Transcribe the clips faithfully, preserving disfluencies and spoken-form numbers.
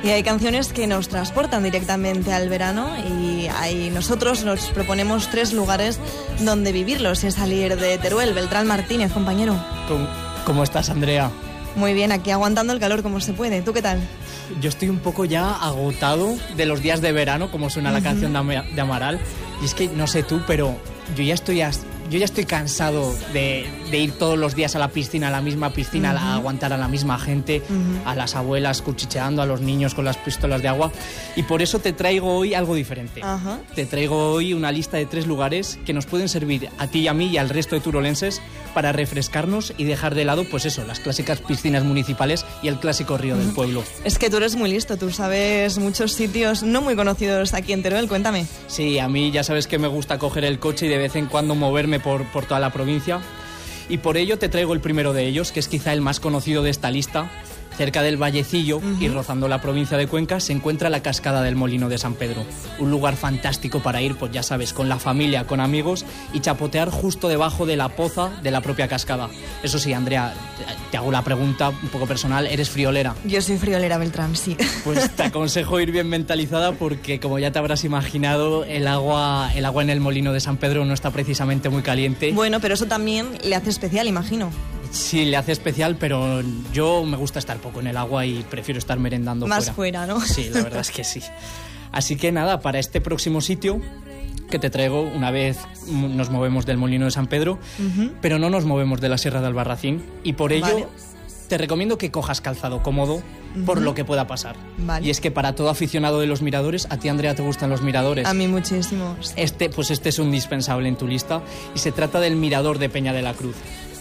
Y hay canciones que nos transportan directamente al verano y ahí nosotros nos proponemos tres lugares donde vivirlos sin salir de Teruel. Beltrán Martínez, compañero. ¿Cómo, cómo estás, Andrea? Muy bien, aquí aguantando el calor como se puede. ¿Tú qué tal? Yo estoy un poco ya agotado de los días de verano, como suena uh-huh. la canción de, Am- de Amaral. Y es que, no sé tú, pero yo ya estoy, a, yo ya estoy cansado de, de ir todos los días a la piscina, a la misma piscina, uh-huh. a aguantar a la misma gente, uh-huh. a las abuelas cuchicheando, a los niños con las pistolas de agua. Y por eso te traigo hoy algo diferente. Uh-huh. Te traigo hoy una lista de tres lugares que nos pueden servir a ti y a mí y al resto de turolenses para refrescarnos y dejar de lado, pues eso, las clásicas piscinas municipales y el clásico río uh-huh. del pueblo. Es que tú eres muy listo, tú sabes muchos sitios no muy conocidos aquí en Teruel, cuéntame. Sí, a mí ya sabes que me gusta coger el coche y de vez en cuando moverme por, por toda la provincia. Y por ello te traigo el primero de ellos, que es quizá el más conocido de esta lista. Cerca del Vallecillo uh-huh. y rozando la provincia de Cuenca se encuentra la Cascada del Molino de San Pedro. Un lugar fantástico para ir, pues ya sabes, con la familia, con amigos y chapotear justo debajo de la poza de la propia cascada. Eso sí, Andrea, te hago la pregunta un poco personal, ¿eres friolera? Yo soy friolera, Beltrán, sí. Pues te aconsejo ir bien mentalizada porque, como ya te habrás imaginado, el agua, el agua en el Molino de San Pedro no está precisamente muy caliente. Bueno, pero eso también le hace especial, imagino. Sí, le hace especial, pero yo me gusta estar poco en el agua y prefiero estar merendando Más fuera. fuera, ¿no? Sí, la verdad es que sí. Así que nada, para este próximo sitio que te traigo, una vez nos movemos del Molino de San Pedro, uh-huh. pero no nos movemos de la Sierra de Albarracín y por ello vale. te recomiendo que cojas calzado cómodo uh-huh. por lo que pueda pasar. Vale. Y es que para todo aficionado de los miradores, a ti, Andrea, ¿te gustan los miradores? A mí muchísimo. Sí. Este, pues este es un indispensable en tu lista y se trata del mirador de Peña de la Cruz.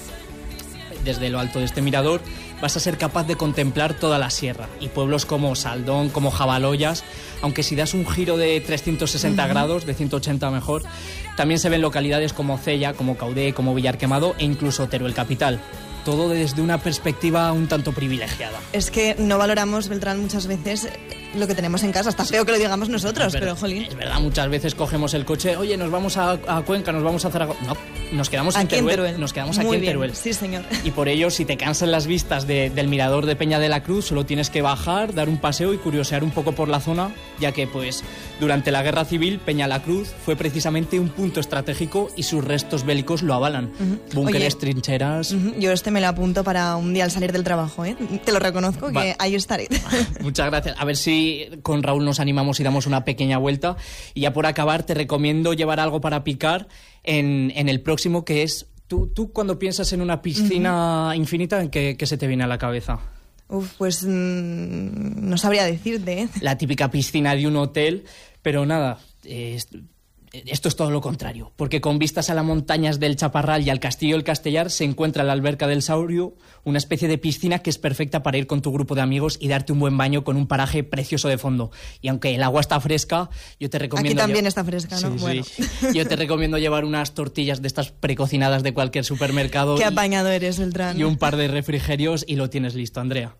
Desde lo alto de este mirador vas a ser capaz de contemplar toda la sierra y pueblos como Saldón, como Jabaloyas, aunque si das un giro de trescientos sesenta uh-huh. grados, de ciento ochenta mejor, también se ven localidades como Cella, como Caudé, como Villar Quemado e incluso Teruel capital. Todo desde una perspectiva un tanto privilegiada. Es que no valoramos, Beltrán, muchas veces lo que tenemos en casa. Está feo que lo digamos nosotros, verdad, pero jolín. Es verdad, muchas veces cogemos el coche, oye, nos vamos a, a Cuenca, nos vamos a Zaragoza. No, nos quedamos aquí en Teruel. En Teruel. Nos quedamos Muy aquí bien. en Teruel. Sí, señor. Y por ello, si te cansan las vistas de, del mirador de Peña de la Cruz, solo tienes que bajar, dar un paseo y curiosear un poco por la zona, ya que, pues, durante la Guerra Civil, Peña de la Cruz fue precisamente un punto estratégico y sus restos bélicos lo avalan. Uh-huh. Búnkeres, Oye, trincheras... Uh-huh. Yo este me lo apunto para un día al salir del trabajo, ¿eh? Te lo reconozco, que Va. ahí estaré. Muchas gracias. A ver si con Raúl nos animamos y damos una pequeña vuelta. Y ya por acabar, te recomiendo llevar algo para picar en, en el próximo, que es... Tú, tú cuando piensas en una piscina uh-huh. infinita, ¿en qué, qué se te viene a la cabeza? Uf, pues mmm, no sabría decirte, ¿eh? La típica piscina de un hotel, pero nada... Eh, Esto es todo lo contrario, porque con vistas a las montañas del Chaparral y al Castillo del Castellar se encuentra la Alberca del Saurio, una especie de piscina que es perfecta para ir con tu grupo de amigos y darte un buen baño con un paraje precioso de fondo. Y aunque el agua está fresca, yo te recomiendo... Aquí también lle- está fresca, ¿no? Sí, bueno. sí. Yo te recomiendo llevar unas tortillas de estas precocinadas de cualquier supermercado. Qué y, apañado eres, Beltrán. Y un par de refrigerios y lo tienes listo, Andrea.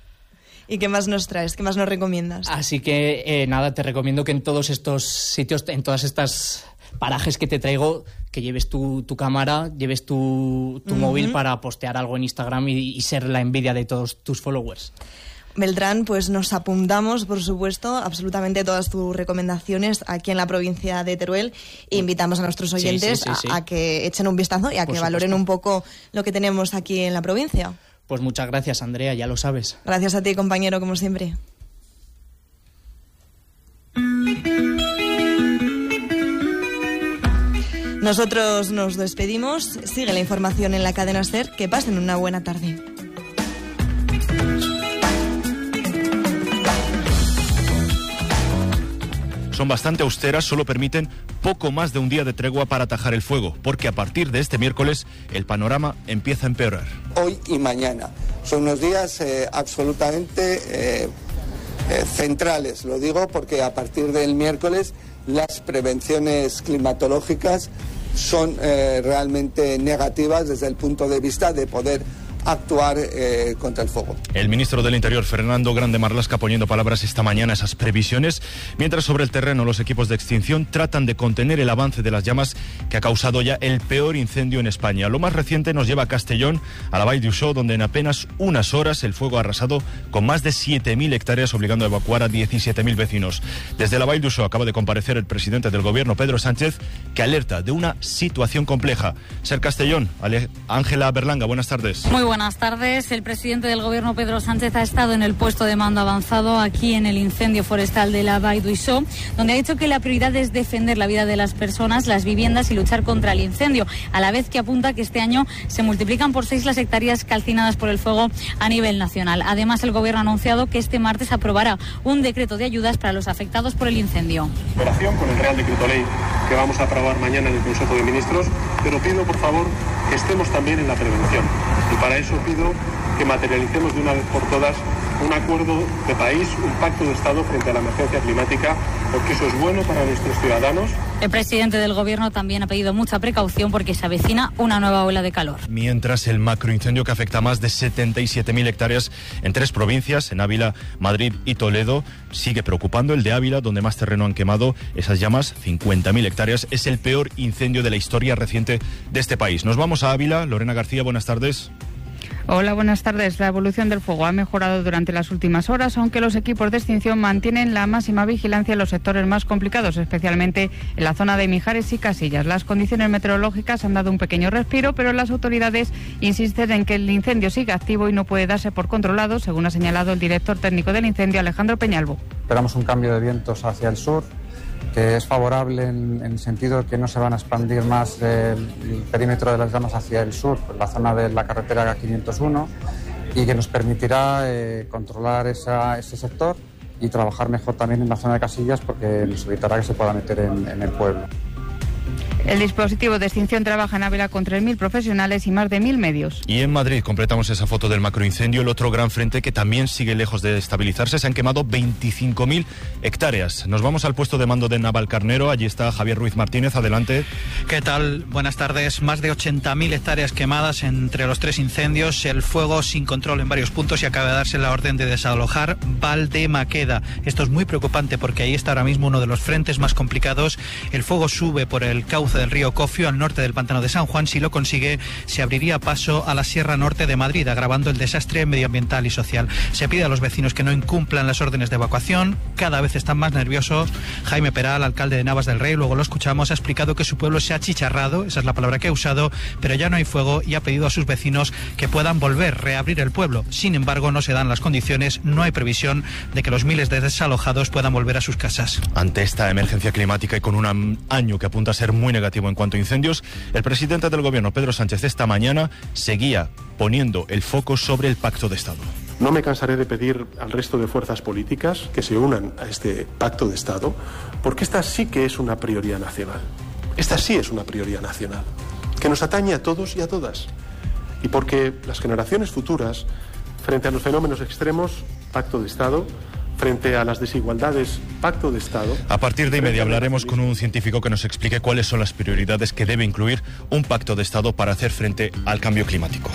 ¿Y qué más nos traes? ¿Qué más nos recomiendas? Así que, eh, nada, te recomiendo que en todos estos sitios, en todas estas... parajes que te traigo, que lleves tu, tu cámara, lleves tu, tu uh-huh. móvil para postear algo en Instagram y, y ser la envidia de todos tus followers. Beltrán, pues nos apuntamos, por supuesto, absolutamente todas tus recomendaciones aquí en la provincia de Teruel e invitamos a nuestros oyentes sí, sí, sí, sí. A, a que echen un vistazo y a por que supuesto. Valoren un poco lo que tenemos aquí en la provincia. Pues muchas gracias, Andrea, ya lo sabes. Gracias a ti, compañero, como siempre. Nosotros nos despedimos. Sigue la información en la cadena SER. Que pasen una buena tarde. Son bastante austeras, solo permiten poco más de un día de tregua para atajar el fuego, porque a partir de este miércoles el panorama empieza a empeorar. Hoy y mañana son unos días eh, absolutamente eh, eh, centrales, lo digo porque a partir del miércoles las prevenciones climatológicas son eh, realmente negativas desde el punto de vista de poder actuar eh, contra el fuego. El ministro del Interior, Fernando Grande Marlaska, poniendo palabras esta mañana a esas previsiones, mientras sobre el terreno los equipos de extinción tratan de contener el avance de las llamas que ha causado ya el peor incendio en España. Lo más reciente nos lleva a Castellón, a la Vall d'Uixó, donde en apenas unas horas el fuego ha arrasado con más de siete mil hectáreas, obligando a evacuar a diecisiete mil vecinos. Desde la Vall d'Uixó acaba de comparecer el presidente del gobierno, Pedro Sánchez, que alerta de una situación compleja. Ser Castellón, Ángela Berlanga, buenas tardes. Muy buenas tardes. El presidente del gobierno, Pedro Sánchez, ha estado en el puesto de mando avanzado aquí en el incendio forestal de la Vall d'Uixó, donde ha dicho que la prioridad es defender la vida de las personas, las viviendas y luchar contra el incendio, a la vez que apunta que este año se multiplican por seis las hectáreas calcinadas por el fuego a nivel nacional. Además, el gobierno ha anunciado que este martes aprobará un decreto de ayudas para los afectados por el incendio. En relación con el Real Decreto Ley que vamos a aprobar mañana en el Consejo de Ministros, pero pido, por favor, que estemos también en la prevención. Y para eso pido que materialicemos de una vez por todas un acuerdo de país, un pacto de Estado frente a la emergencia climática, porque eso es bueno para nuestros ciudadanos. El presidente del gobierno también ha pedido mucha precaución porque se avecina una nueva ola de calor. Mientras el macroincendio que afecta a más de setenta y siete mil hectáreas en tres provincias, en Ávila, Madrid y Toledo, sigue preocupando. El de Ávila, donde más terreno han quemado esas llamas, cincuenta mil hectáreas, es el peor incendio de la historia reciente de este país. Nos vamos a Ávila. Lorena García, buenas tardes. Hola, buenas tardes. La evolución del fuego ha mejorado durante las últimas horas, aunque los equipos de extinción mantienen la máxima vigilancia en los sectores más complicados, especialmente en la zona de Mijares y Casillas. Las condiciones meteorológicas han dado un pequeño respiro, pero las autoridades insisten en que el incendio sigue activo y no puede darse por controlado, según ha señalado el director técnico del incendio, Alejandro Peñalvo. Esperamos un cambio de vientos hacia el sur, que es favorable en, en el sentido de que no se van a expandir más el, el perímetro de las llamas hacia el sur, por la zona de la carretera quinientos uno, y que nos permitirá eh, controlar esa, ese sector y trabajar mejor también en la zona de Casillas, porque nos evitará que se pueda meter en, en el pueblo. El dispositivo de extinción trabaja en Ávila con tres mil profesionales y más de mil medios. Y en Madrid completamos esa foto del macroincendio, el otro gran frente que también sigue lejos de estabilizarse. Se han quemado veinticinco mil hectáreas. Nos vamos al puesto de mando de Navalcarnero. Allí está Javier Ruiz Martínez. Adelante. ¿Qué tal? Buenas tardes. Más de ochenta mil hectáreas quemadas entre los tres incendios. El fuego sin control en varios puntos y acaba de darse la orden de desalojar Valdemaqueda. Esto es muy preocupante porque ahí está ahora mismo uno de los frentes más complicados. El fuego sube por el cauce del río Cofio al norte del pantano de San Juan. Si lo consigue, se abriría paso a la Sierra Norte de Madrid, agravando el desastre medioambiental y social. Se pide a los vecinos que no incumplan las órdenes de evacuación. Cada vez están más nerviosos. Jaime Peral, alcalde de Navas del Rey, luego lo escuchamos, ha explicado que su pueblo se ha achicharrado, esa es la palabra que ha usado, pero ya no hay fuego, y ha pedido a sus vecinos que puedan volver, reabrir el pueblo. Sin embargo, no se dan las condiciones, no hay previsión de que los miles de desalojados puedan volver a sus casas. Ante esta emergencia climática y con un año que apunta a ser muy negativo en cuanto a incendios, el presidente del gobierno, Pedro Sánchez, esta mañana seguía poniendo el foco sobre el pacto de Estado. No me cansaré de pedir al resto de fuerzas políticas que se unan a este pacto de Estado, porque esta sí que es una prioridad nacional. Esta sí es una prioridad nacional, que nos atañe a todos y a todas. Y porque las generaciones futuras, frente a los fenómenos extremos, pacto de Estado. Frente a las desigualdades, pacto de Estado. A partir de inmediato hablaremos con un científico que nos explique cuáles son las prioridades que debe incluir un pacto de Estado para hacer frente al cambio climático.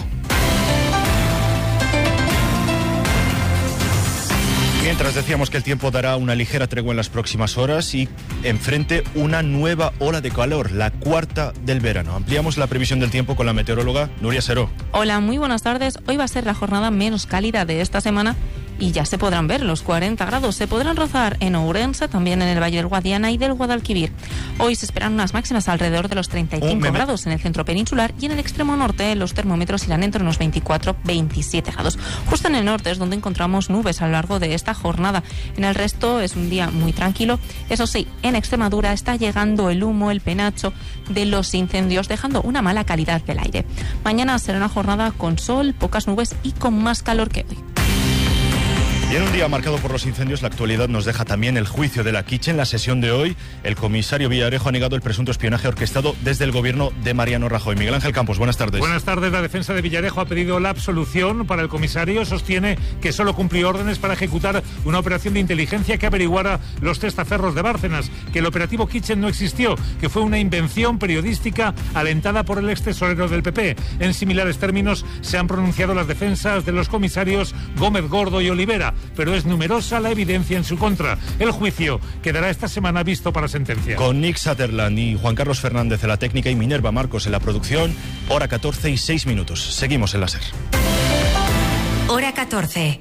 Mientras decíamos que el tiempo dará una ligera tregua en las próximas horas y enfrente una nueva ola de calor, la cuarta del verano. Ampliamos la previsión del tiempo con la meteoróloga Nuria Seró. Hola, muy buenas tardes. Hoy va a ser la jornada menos cálida de esta semana y ya se podrán ver los cuarenta grados. Se podrán rozar en Ourense, también en el Valle del Guadiana y del Guadalquivir. Hoy se esperan unas máximas alrededor de los treinta y cinco grados en el centro peninsular, y en el extremo norte los termómetros irán entre unos veinticuatro a veintisiete grados. Justo en el norte es donde encontramos nubes a lo largo de esta jornada. En el resto es un día muy tranquilo. Eso sí, en Extremadura está llegando el humo, el penacho de los incendios, dejando una mala calidad del aire. Mañana será una jornada con sol, pocas nubes y con más calor que hoy. Y en un día marcado por los incendios, la actualidad nos deja también el juicio de la Quiche. En la sesión de hoy, el comisario Villarejo ha negado el presunto espionaje orquestado desde el gobierno de Mariano Rajoy. Miguel Ángel Campos, buenas tardes. Buenas tardes. La defensa de Villarejo ha pedido la absolución para el comisario. Sostiene que solo cumplió órdenes para ejecutar una operación de inteligencia que averiguara los testaferros de Bárcenas, que el operativo Quiche no existió, que fue una invención periodística alentada por el ex tesorero del P P. En similares términos se han pronunciado las defensas de los comisarios Gómez Gordo y Olivera, pero es numerosa la evidencia en su contra. El juicio quedará esta semana visto para sentencia. Con Nick Sutherland y Juan Carlos Fernández en la técnica y Minerva Marcos en la producción, hora catorce y seis minutos. Seguimos en la SER. Hora catorce.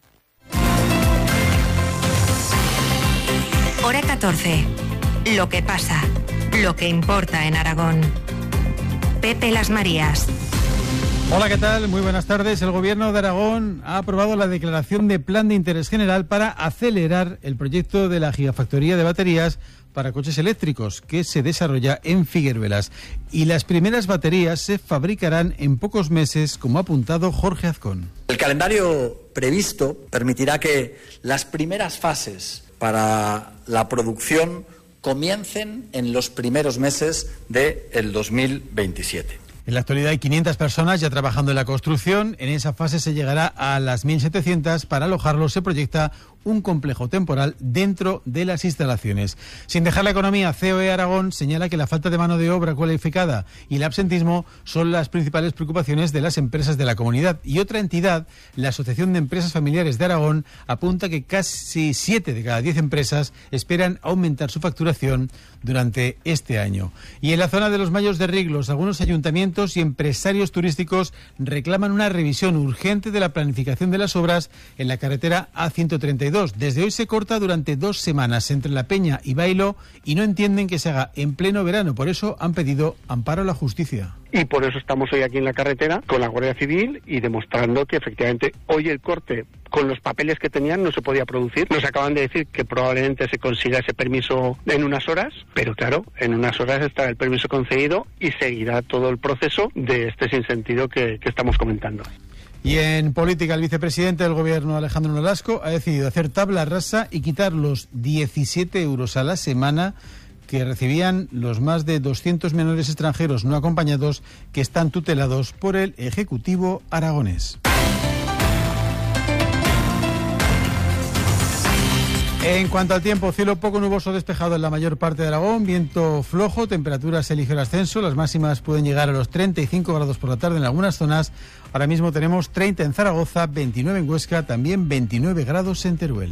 Hora catorce. Lo que pasa, lo que importa en Aragón. Pepe Las Marías. Hola, ¿qué tal? Muy buenas tardes. El Gobierno de Aragón ha aprobado la declaración de plan de interés general para acelerar el proyecto de la gigafactoría de baterías para coches eléctricos que se desarrolla en Figueruelas. Y las primeras baterías se fabricarán en pocos meses, como ha apuntado Jorge Azcón. El calendario previsto permitirá que las primeras fases para la producción comiencen en los primeros meses del dos mil veintisiete. En la actualidad hay quinientas personas ya trabajando en la construcción. En esa fase se llegará a las mil setecientas. Para alojarlos se proyecta un complejo temporal dentro de las instalaciones. Sin dejar la economía, C O E Aragón señala que la falta de mano de obra cualificada y el absentismo son las principales preocupaciones de las empresas de la comunidad. Y otra entidad, la Asociación de Empresas Familiares de Aragón, apunta que casi siete de cada diez empresas esperan aumentar su facturación durante este año. Y en la zona de los Mayos de Riglos, algunos ayuntamientos y empresarios turísticos reclaman una revisión urgente de la planificación de las obras en la carretera A ciento treinta y dos. Desde hoy se corta durante dos semanas entre La Peña y Bailo y no entienden que se haga en pleno verano. Por eso han pedido amparo a la justicia. Y por eso estamos hoy aquí en la carretera con la Guardia Civil y demostrando que efectivamente hoy el corte con los papeles que tenían no se podía producir. Nos acaban de decir que probablemente se consiga ese permiso en unas horas, pero claro, en unas horas estará el permiso concedido y seguirá todo el proceso de este sinsentido que, que estamos comentando. Y en política, el vicepresidente del Gobierno, Alejandro Nolasco, ha decidido hacer tabla rasa y quitar los diecisiete euros a la semana que recibían los más de doscientos menores extranjeros no acompañados que están tutelados por el Ejecutivo aragonés. En cuanto al tiempo, cielo poco nuboso despejado en la mayor parte de Aragón, viento flojo, temperaturas en ligero ascenso, las máximas pueden llegar a los treinta y cinco grados por la tarde en algunas zonas. Ahora mismo tenemos treinta en Zaragoza, veintinueve en Huesca, también veintinueve grados en Teruel.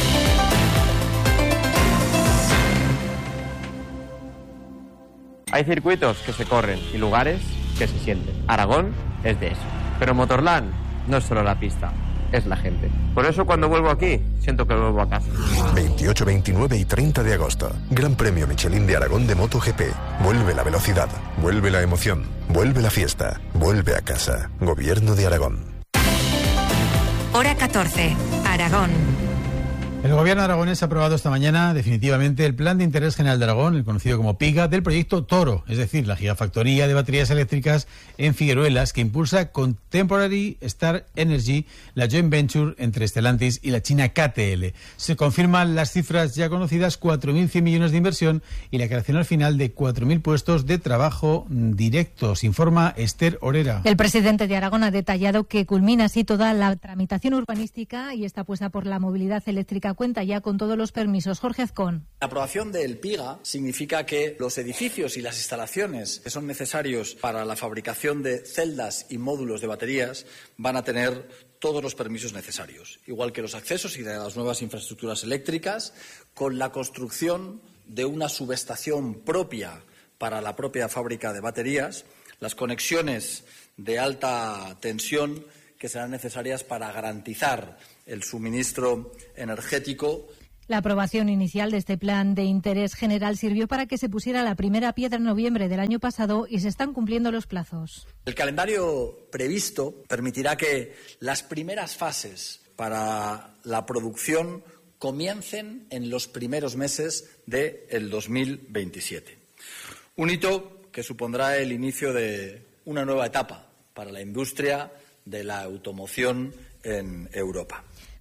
Hay circuitos que se corren y lugares que se sienten. Aragón es de eso. Pero Motorland no es solo la pista, es la gente. Por eso cuando vuelvo aquí, siento que vuelvo a casa. veintiocho, veintinueve y treinta de agosto. Gran Premio Michelin de Aragón de MotoGP. Vuelve la velocidad, vuelve la emoción, vuelve la fiesta, vuelve a casa. Gobierno de Aragón. Hora catorce. Aragón. El Gobierno aragonés ha aprobado esta mañana definitivamente el Plan de Interés General de Aragón, el conocido como PIGA, del proyecto Toro, es decir, la gigafactoría de baterías eléctricas en Figueruelas, que impulsa Contemporary Star Energy, la joint venture entre Stellantis y la china K T L. Se confirman las cifras ya conocidas, cuatro mil cien millones de inversión y la creación al final de cuatro mil puestos de trabajo directos, informa Esther Orera. El presidente de Aragón ha detallado que culmina así toda la tramitación urbanística y está puesta por la movilidad eléctrica. Cuenta ya con todos los permisos. Jorge Azcón. La aprobación del PIGA significa que los edificios y las instalaciones que son necesarios para la fabricación de celdas y módulos de baterías van a tener todos los permisos necesarios, igual que los accesos y de las nuevas infraestructuras eléctricas, con la construcción de una subestación propia para la propia fábrica de baterías, las conexiones de alta tensión que serán necesarias para garantizar el suministro energético. La aprobación inicial de este plan de interés general sirvió para que se pusiera la primera piedra en noviembre del año pasado y se están cumpliendo los plazos. El calendario previsto permitirá que las primeras fases para la producción comiencen en los primeros meses del dos mil veintisiete. Un hito que supondrá el inicio de una nueva etapa para la industria de la automoción en Europa.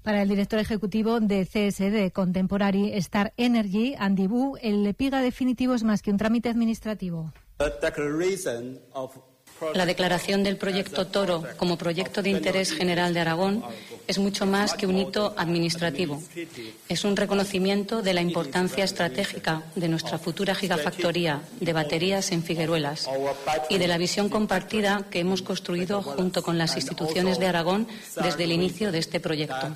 Para el director ejecutivo de C S D Contemporary Star Energy, Andy Wu, el PIGA definitivo es más que un trámite administrativo. La declaración del proyecto Toro como proyecto de interés general de Aragón es mucho más que un hito administrativo. Es un reconocimiento de la importancia estratégica de nuestra futura gigafactoría de baterías en Figueruelas y de la visión compartida que hemos construido junto con las instituciones de Aragón desde el inicio de este proyecto.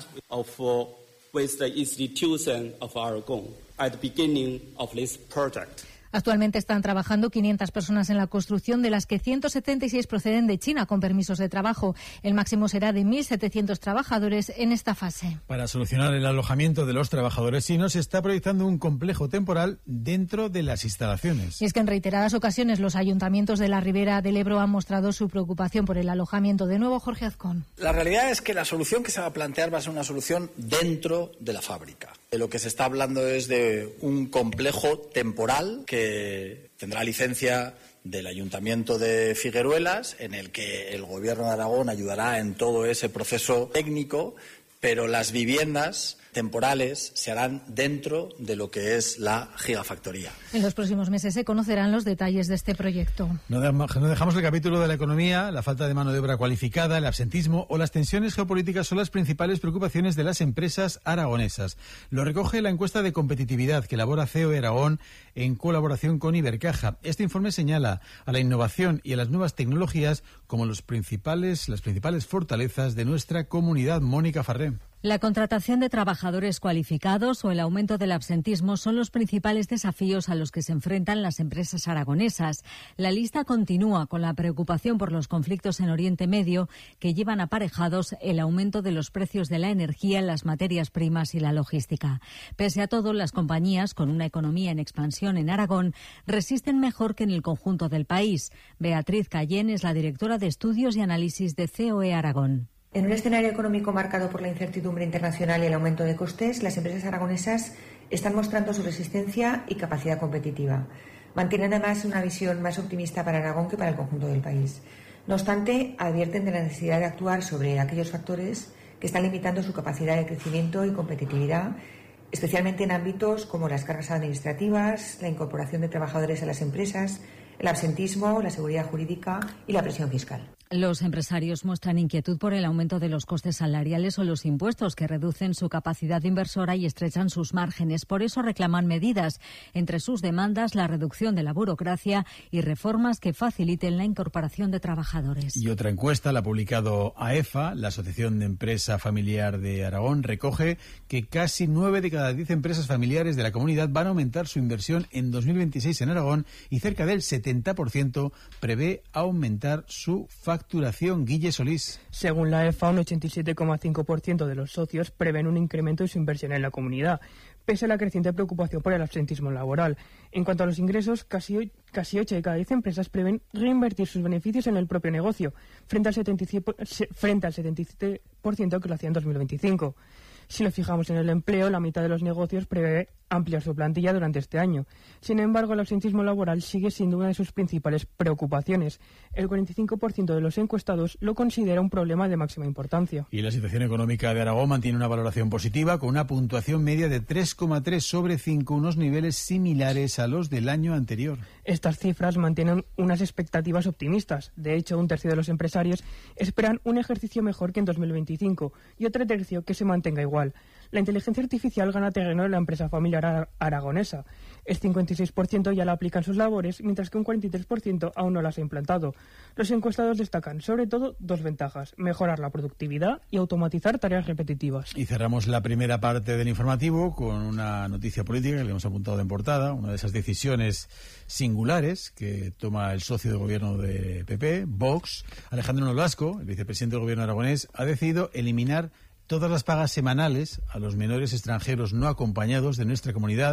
Actualmente están trabajando quinientas personas en la construcción, de las que ciento setenta y seis proceden de China con permisos de trabajo. El máximo será de mil setecientos trabajadores en esta fase. Para solucionar el alojamiento de los trabajadores chinos se está proyectando un complejo temporal dentro de las instalaciones. Y es que en reiteradas ocasiones los ayuntamientos de la Ribera del Ebro han mostrado su preocupación por el alojamiento. De nuevo, Jorge Azcón. La realidad es que la solución que se va a plantear va a ser una solución dentro de la fábrica. De lo que se está hablando es de un complejo temporal que tendrá licencia del Ayuntamiento de Figueruelas, en el que el Gobierno de Aragón ayudará en todo ese proceso técnico, pero las viviendas temporales se harán dentro de lo que es la gigafactoría. En los próximos meses se conocerán los detalles de este proyecto. No dejamos el capítulo de la economía. La falta de mano de obra cualificada, el absentismo o las tensiones geopolíticas son las principales preocupaciones de las empresas aragonesas. Lo recoge la encuesta de competitividad que elabora C O E Aragón en colaboración con Ibercaja. Este informe señala a la innovación y a las nuevas tecnologías como los principales, las principales fortalezas de nuestra comunidad. Mónica Farré. La contratación de trabajadores cualificados o el aumento del absentismo son los principales desafíos a los que se enfrentan las empresas aragonesas. La lista continúa con la preocupación por los conflictos en Oriente Medio que llevan aparejados el aumento de los precios de la energía, las materias primas y la logística. Pese a todo, las compañías con una economía en expansión en Aragón resisten mejor que en el conjunto del país. Beatriz Cayén es la directora de Estudios y Análisis de C O E Aragón. En un escenario económico marcado por la incertidumbre internacional y el aumento de costes, las empresas aragonesas están mostrando su resistencia y capacidad competitiva. Mantienen además una visión más optimista para Aragón que para el conjunto del país. No obstante, advierten de la necesidad de actuar sobre aquellos factores que están limitando su capacidad de crecimiento y competitividad, especialmente en ámbitos como las cargas administrativas, la incorporación de trabajadores a las empresas, el absentismo, la seguridad jurídica y la presión fiscal. Los empresarios muestran inquietud por el aumento de los costes salariales o los impuestos que reducen su capacidad inversora y estrechan sus márgenes. Por eso reclaman medidas. Entre sus demandas, la reducción de la burocracia y reformas que faciliten la incorporación de trabajadores. Y otra encuesta la ha publicado A E F A, la Asociación de Empresa Familiar de Aragón, recoge que casi nueve de cada diez empresas familiares de la comunidad van a aumentar su inversión en dos mil veintiséis en Aragón y cerca del setenta por ciento prevé aumentar su facturación. Guille Solís. Según la A E F A, un ochenta y siete coma cinco por ciento de los socios prevén un incremento de su inversión en la comunidad, pese a la creciente preocupación por el absentismo laboral. En cuanto a los ingresos, casi, casi ocho de cada diez empresas prevén reinvertir sus beneficios en el propio negocio, frente al setenta y siete, frente al setenta y siete por ciento que lo hacía en dos mil veinticinco. Si nos fijamos en el empleo, la mitad de los negocios prevé ampliar su plantilla durante este año. Sin embargo, el absentismo laboral sigue siendo una de sus principales preocupaciones. El cuarenta y cinco por ciento de los encuestados lo considera un problema de máxima importancia. Y la situación económica de Aragón mantiene una valoración positiva con una puntuación media de tres coma tres sobre cinco, unos niveles similares a los del año anterior. Estas cifras mantienen unas expectativas optimistas. De hecho, un tercio de los empresarios esperan un ejercicio mejor que en dos mil veinticinco y otro tercio que se mantenga igual. La inteligencia artificial gana terreno en la empresa familiar aragonesa. El cincuenta y seis por ciento ya la aplica en sus labores, mientras que un cuarenta y tres por ciento aún no las ha implantado. Los encuestados destacan, sobre todo, dos ventajas: mejorar la productividad y automatizar tareas repetitivas. Y cerramos la primera parte del informativo con una noticia política que le hemos apuntado en portada, una de esas decisiones singulares que toma el socio de gobierno de P P, Vox. Alejandro Nolasco, el vicepresidente del gobierno aragonés, ha decidido eliminar todas las pagas semanales a los menores extranjeros no acompañados de nuestra comunidad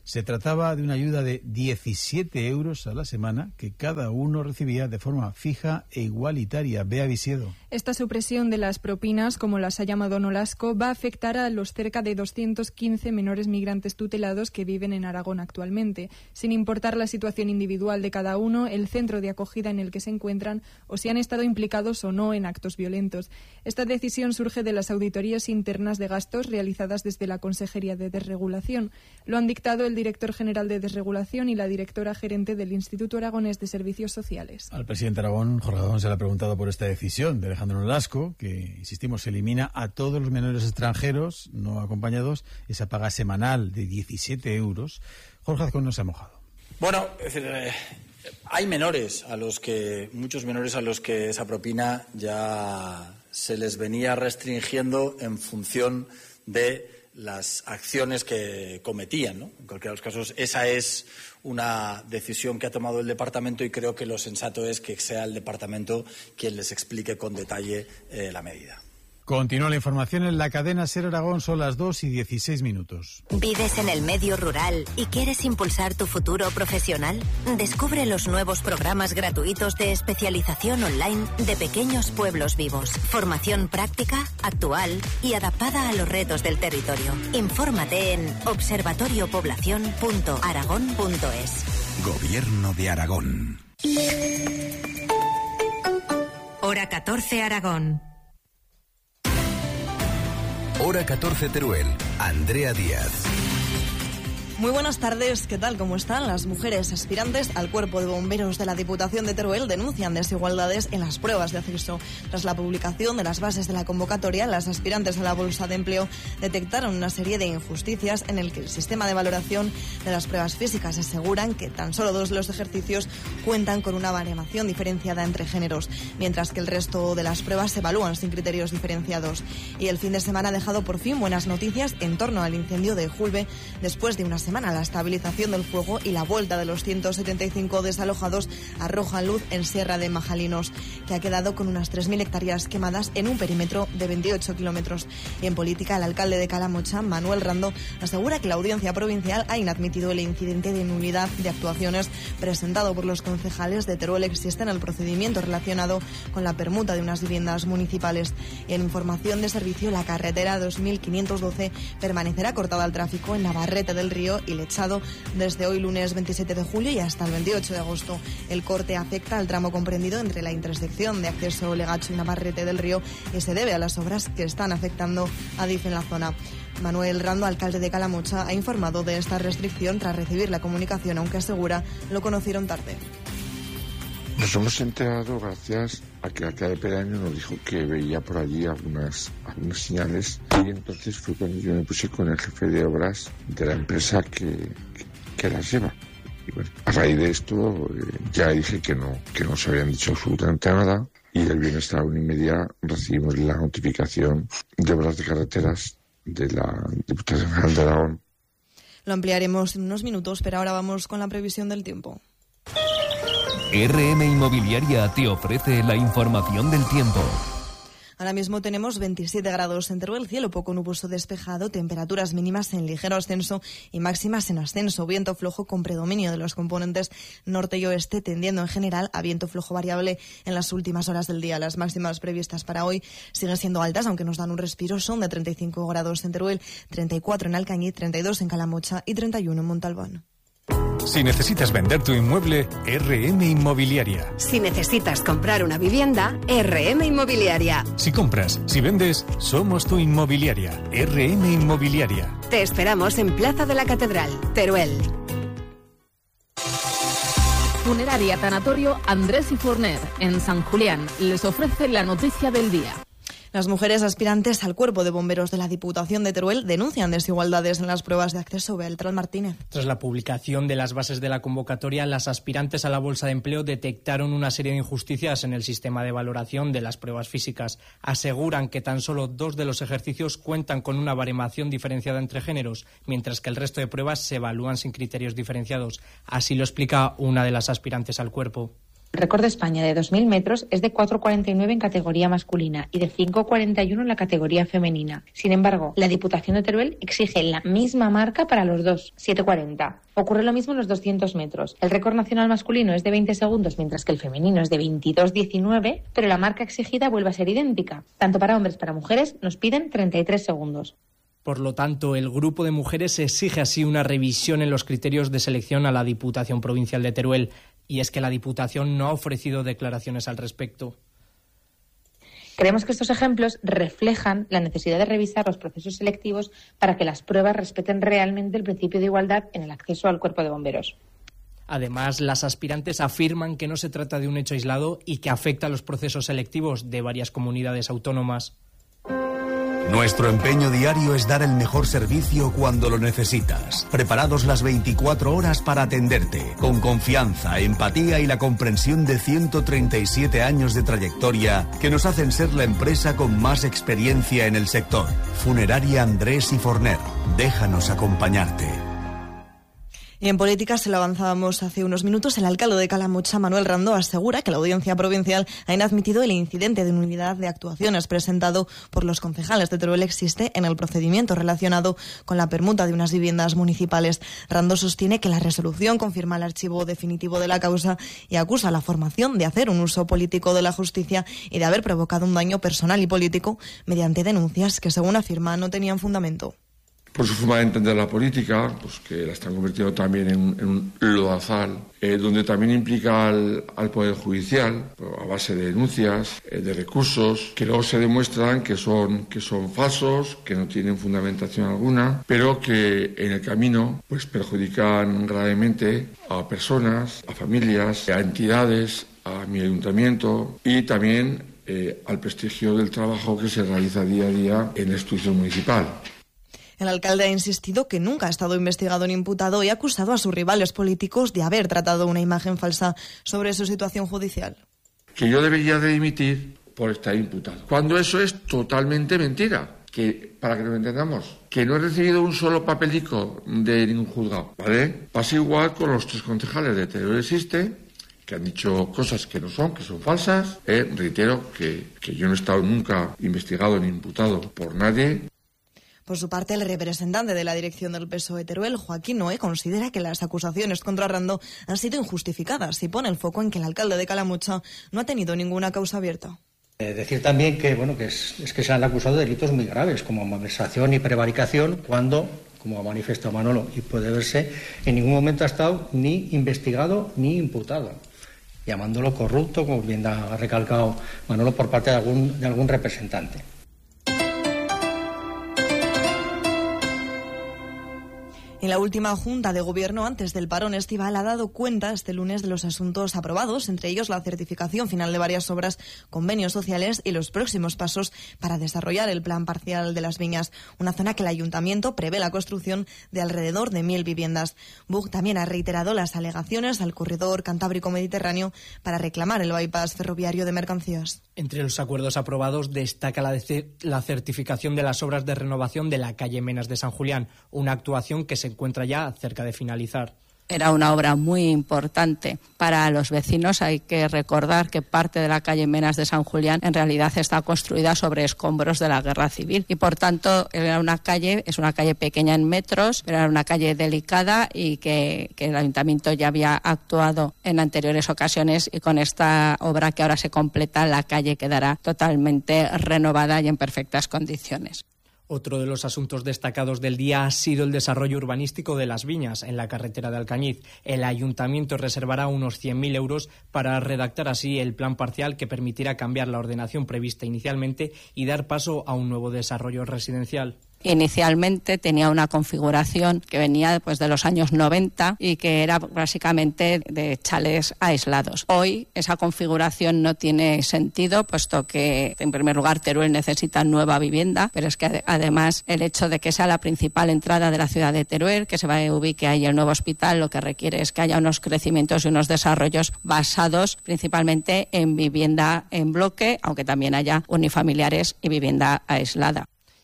Se trataba de una ayuda de diecisiete euros a la semana que cada uno recibía de forma fija e igualitaria. Bea Visiedo. Esta supresión de las propinas, como las ha llamado Nolasco, va a afectar a los cerca de doscientos quince menores migrantes tutelados que viven en Aragón actualmente, sin importar la situación individual de cada uno, el centro de acogida en el que se encuentran o si han estado implicados o no en actos violentos. Esta decisión surge de las auditorías internas de gastos realizadas desde la Consejería de Desregulación. Lo han dictado el director general de Desregulación y la directora gerente del Instituto Aragonés de Servicios Sociales. Al presidente Aragón, Jorge Aragón, se le ha preguntado por esta decisión de Alejandro Nolasco, que, insistimos, elimina a todos los menores extranjeros no acompañados esa paga semanal de diecisiete euros. Jorge Azcón no se ha mojado. Bueno, es decir, eh, hay menores a los que, muchos menores a los que esa propina ya se les venía restringiendo en función de las acciones que cometían, ¿no? En cualquiera de los casos, esa es una decisión que ha tomado el departamento y creo que lo sensato es que sea el departamento quien les explique con detalle eh, la medida. Continúa la información en la cadena SER Aragón, son las dos y dieciséis minutos. ¿Vives en el medio rural y quieres impulsar tu futuro profesional? Descubre los nuevos programas gratuitos de especialización online de Pequeños Pueblos Vivos. Formación práctica, actual y adaptada a los retos del territorio. Infórmate en observatorio población punto aragón punto es. Gobierno de Aragón. Hora catorce Aragón. Hora catorce Teruel, Andrea Díaz. Muy buenas tardes, ¿qué tal? ¿Cómo están? Las mujeres aspirantes al Cuerpo de Bomberos de la Diputación de Teruel denuncian desigualdades en las pruebas de acceso. Tras la publicación de las bases de la convocatoria, las aspirantes a la Bolsa de Empleo detectaron una serie de injusticias en el que el sistema de valoración de las pruebas físicas aseguran que tan solo dos de los ejercicios cuentan con una baremación diferenciada entre géneros, mientras que el resto de las pruebas se evalúan sin criterios diferenciados. Y el fin de semana ha dejado por fin buenas noticias en torno al incendio de Julbe, después de una semana la estabilización del fuego y la vuelta de los ciento setenta y cinco desalojados arrojan luz en Sierra de Majalinos, que ha quedado con unas tres mil hectáreas quemadas en un perímetro de veintiocho kilómetros. Y en política, el alcalde de Calamocha, Manuel Rando, asegura que la Audiencia Provincial ha inadmitido el incidente de nulidad de actuaciones presentado por los concejales de Teruel existe en el procedimiento relacionado con la permuta de unas viviendas municipales. Y en información de servicio, la carretera dos mil quinientos doce permanecerá cortada al tráfico en Navarrete del Río y Lechado desde hoy lunes veintisiete de julio y hasta el veintiocho de agosto. El corte afecta al tramo comprendido entre la intersección de acceso Legacho y Navarrete del Río y se debe a las obras que están afectando a D I F en la zona. Manuel Rando, alcalde de Calamocha, ha informado de esta restricción tras recibir la comunicación, aunque asegura lo conocieron tarde. Nos hemos enterado gracias a que el alcalde de Pedaño nos dijo que veía por allí algunas, algunas señales y entonces fue cuando yo me puse con el jefe de obras de la empresa que, que, que las lleva. Y bueno, a raíz de esto eh, ya dije que no, que no se habían dicho absolutamente nada y el viernes a la una y media recibimos la notificación de obras de carreteras de la Diputación General de Aragón. Lo ampliaremos en unos minutos, pero ahora vamos con la previsión del tiempo. R M Inmobiliaria te ofrece la información del tiempo. Ahora mismo tenemos veintisiete grados en Teruel, cielo poco nuboso despejado, temperaturas mínimas en ligero ascenso y máximas en ascenso, viento flojo con predominio de los componentes norte y oeste, tendiendo en general a viento flojo variable en las últimas horas del día. Las máximas previstas para hoy siguen siendo altas, aunque nos dan un respiro, son de treinta y cinco grados en Teruel, treinta y cuatro en Alcañiz, treinta y dos en Calamocha y treinta y uno en Montalbán. Si necesitas vender tu inmueble, R M Inmobiliaria. Si necesitas comprar una vivienda, R M Inmobiliaria. Si compras, si vendes, somos tu inmobiliaria. R M Inmobiliaria. Te esperamos en Plaza de la Catedral, Teruel. Funeraria Tanatorio Andrés y Forner, en San Julián, les ofrece la noticia del día. Las mujeres aspirantes al Cuerpo de Bomberos de la Diputación de Teruel denuncian desigualdades en las pruebas de acceso. Beltrán Martínez. Tras la publicación de las bases de la convocatoria, las aspirantes a la Bolsa de Empleo detectaron una serie de injusticias en el sistema de valoración de las pruebas físicas. Aseguran que tan solo dos de los ejercicios cuentan con una baremación diferenciada entre géneros, mientras que el resto de pruebas se evalúan sin criterios diferenciados. Así lo explica una de las aspirantes al cuerpo. El récord de España de dos mil metros es de cuatro cuarenta y nueve en categoría masculina y de cinco cuarenta y uno en la categoría femenina. Sin embargo, la Diputación de Teruel exige la misma marca para los dos, siete cuarenta. Ocurre lo mismo en los doscientos metros. El récord nacional masculino es de veinte segundos, mientras que el femenino es de veintidós diecinueve, pero la marca exigida vuelve a ser idéntica. Tanto para hombres como para mujeres nos piden treinta y tres segundos. Por lo tanto, el grupo de mujeres exige así una revisión en los criterios de selección a la Diputación Provincial de Teruel. Y es que la Diputación no ha ofrecido declaraciones al respecto. Creemos que estos ejemplos reflejan la necesidad de revisar los procesos selectivos para que las pruebas respeten realmente el principio de igualdad en el acceso al cuerpo de bomberos. Además, las aspirantes afirman que no se trata de un hecho aislado y que afecta a los procesos selectivos de varias comunidades autónomas. Nuestro empeño diario es dar el mejor servicio cuando lo necesitas. Preparados las veinticuatro horas para atenderte, con confianza, empatía y la comprensión de ciento treinta y siete años de trayectoria que nos hacen ser la empresa con más experiencia en el sector. Funeraria Andrés y Forner. Déjanos acompañarte. Y en política, se lo avanzábamos hace unos minutos, el alcalde de Calamocha, Manuel Randó, asegura que la Audiencia Provincial ha inadmitido el incidente de unidad de actuaciones presentado por los concejales de Teruel existe en el procedimiento relacionado con la permuta de unas viviendas municipales. Randó sostiene que la resolución confirma el archivo definitivo de la causa y acusa a la formación de hacer un uso político de la justicia y de haber provocado un daño personal y político mediante denuncias que, según afirma, no tenían fundamento. Por su forma de entender la política, pues que la están convirtiendo también en, en un lodazal, eh, donde también implica al, al Poder Judicial, a base de denuncias, eh, de recursos, que luego se demuestran que son, que son falsos, que no tienen fundamentación alguna, pero que en el camino pues perjudican gravemente a personas, a familias, a entidades, a mi ayuntamiento y también eh, al prestigio del trabajo que se realiza día a día en la institución municipal. El alcalde ha insistido que nunca ha estado investigado ni imputado y ha acusado a sus rivales políticos de haber tratado una imagen falsa sobre su situación judicial. Que yo debería de dimitir por estar imputado, cuando eso es totalmente mentira. Que, para que nos entendamos, que no he recibido un solo papelico de ningún juzgado, ¿vale? Pasa igual con los tres concejales de Teruel Existe, que han dicho cosas que no son, que son falsas. Eh, reitero que, que yo no he estado nunca investigado ni imputado por nadie. Por su parte, el representante de la dirección del P S O E Teruel, Joaquín Noé, considera que las acusaciones contra Randó han sido injustificadas y pone el foco en que el alcalde de Calamocha no ha tenido ninguna causa abierta. Eh, decir también que bueno que es, es que se han acusado de delitos muy graves, como malversación y prevaricación, cuando, como ha manifestado Manolo, y puede verse, en ningún momento ha estado ni investigado ni imputado, llamándolo corrupto, como bien ha recalcado Manolo, por parte de algún, de algún representante. En la última Junta de Gobierno, antes del parón estival, ha dado cuenta este lunes de los asuntos aprobados, entre ellos la certificación final de varias obras, convenios sociales y los próximos pasos para desarrollar el plan parcial de Las Viñas, una zona que el Ayuntamiento prevé la construcción de alrededor de mil viviendas. Bug también ha reiterado las alegaciones al corredor Cantábrico-Mediterráneo para reclamar el bypass ferroviario de mercancías. Entre los acuerdos aprobados destaca la, de la certificación de las obras de renovación de la calle Menas de San Julián, una actuación que se encuentra ya cerca de finalizar. Era una obra muy importante para los vecinos. Hay que recordar que parte de la calle Menas de San Julián en realidad está construida sobre escombros de la Guerra Civil y por tanto era una calle, es una calle pequeña en metros, pero era una calle delicada y que, que el Ayuntamiento ya había actuado en anteriores ocasiones, y con esta obra que ahora se completa la calle quedará totalmente renovada y en perfectas condiciones. Otro de los asuntos destacados del día ha sido el desarrollo urbanístico de Las Viñas, en la carretera de Alcañiz. El Ayuntamiento reservará unos cien mil euros para redactar así el plan parcial que permitirá cambiar la ordenación prevista inicialmente y dar paso a un nuevo desarrollo residencial. Inicialmente tenía una configuración que venía pues, de los años noventa y que era básicamente de chalés aislados. Hoy esa configuración no tiene sentido, puesto que en primer lugar Teruel necesita nueva vivienda, pero es que además el hecho de que sea la principal entrada de la ciudad de Teruel, que se va a ubique ahí el nuevo hospital, lo que requiere es que haya unos crecimientos y unos desarrollos basados principalmente en vivienda en bloque, aunque también haya unifamiliares y vivienda aislada.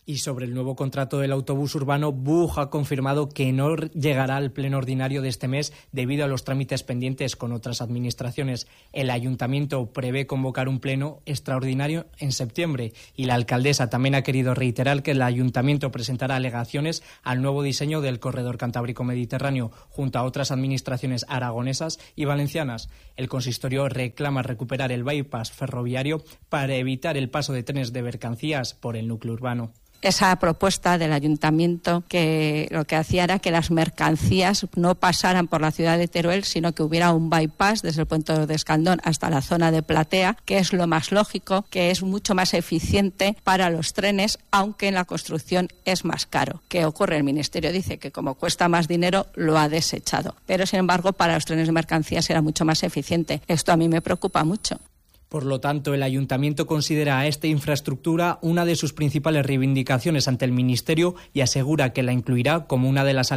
Y sobre el nuevo contrato del autobús urbano, Bug ha confirmado que no llegará al pleno ordinario de este mes debido a los trámites pendientes con otras administraciones. El ayuntamiento prevé convocar un pleno extraordinario en septiembre y la alcaldesa también ha querido reiterar que el ayuntamiento presentará alegaciones al nuevo diseño del corredor cantábrico mediterráneo junto a otras administraciones aragonesas y valencianas. El consistorio reclama recuperar el bypass ferroviario para evitar el paso de trenes de mercancías por el núcleo urbano. Esa propuesta del ayuntamiento que lo que hacía era que las mercancías no pasaran por la ciudad de Teruel, sino que hubiera un bypass desde el puente de Escandón hasta la zona de Platea, que es lo más lógico, que es mucho más eficiente para los trenes, aunque en la construcción es más caro. ¿Qué ocurre? El Ministerio dice que como cuesta más dinero, lo ha desechado. Pero, sin embargo, para los trenes de mercancías era mucho más eficiente. Esto a mí me preocupa mucho. Por lo tanto, el Ayuntamiento considera a esta infraestructura una de sus principales reivindicaciones ante el Ministerio y asegura que la incluirá como una de las